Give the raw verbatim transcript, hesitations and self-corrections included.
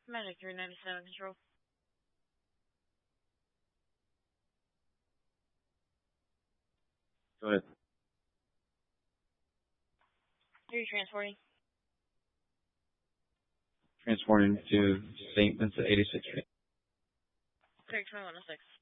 Magic three ninety-seven control. Go ahead. Three transporting. Transporting to Saint Vincent eighty-six. Three twenty-one oh six.